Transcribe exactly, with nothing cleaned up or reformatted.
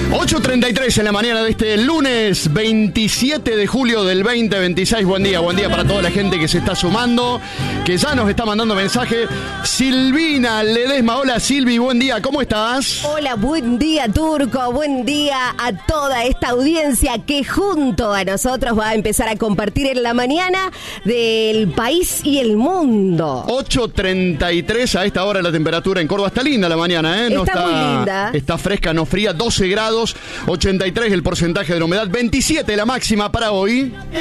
ocho treinta y tres en la mañana de este lunes veintisiete de julio del veinte veintiséis. Buen día, buen día para toda la gente que se está sumando, que ya nos está mandando mensaje. Silvina Ledesma, hola Silvi, buen día, ¿cómo estás? Hola, buen día Turco, buen día a toda esta audiencia que junto a nosotros va a empezar a compartir en la mañana del país y el mundo. ocho treinta y tres a esta hora la temperatura en Córdoba está linda la mañana, ¿eh? No está, está muy linda. Está fresca, no fría, doce grados, ochenta y tres el porcentaje de la humedad, veintisiete la máxima para hoy.